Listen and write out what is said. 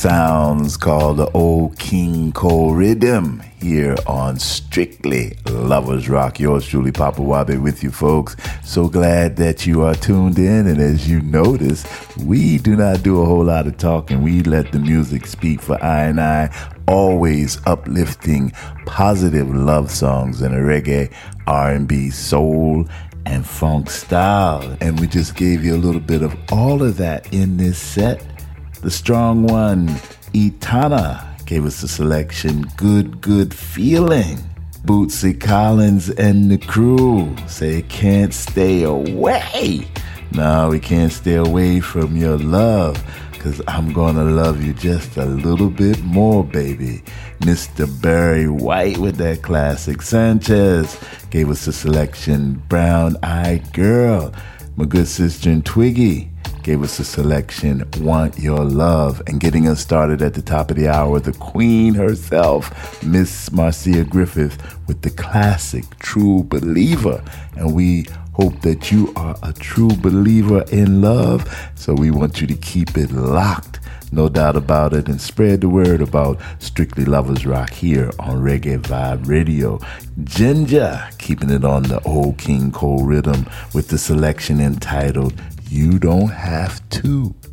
sounds called the Old King Cole Rhythm here on Strictly Lovers Rock. Yours truly, Papa Wabe, with you folks. So glad that you are tuned in, and as you notice, we do not do a whole lot of talking. We let the music speak for I, always uplifting, positive love songs in a reggae, R&B, soul, and funk style. And we just gave you a little bit of all of that in this set. The strong one, Etana, gave us the selection, Good Feeling. Bootsy Collins and the crew say, Can't Stay Away. No, we can't stay away from your love, because I'm gonna love you just a little bit more, baby. Mr. Barry White with that classic. Sanchez gave us the selection, Brown Eyed Girl. My good sister and Twiggy gave us a selection, Want Your Love. And getting us started at the top of the hour, the queen herself, Miss Marcia Griffith, with the classic True Believer. And we hope that you are a true believer in love, so we want you to keep it locked, no doubt about it, and spread the word about Strictly Lovers Rock here on Reggae Vibe Radio. Ginger keeping it on the Old King Cole Rhythm with the selection entitled You Don't Have To.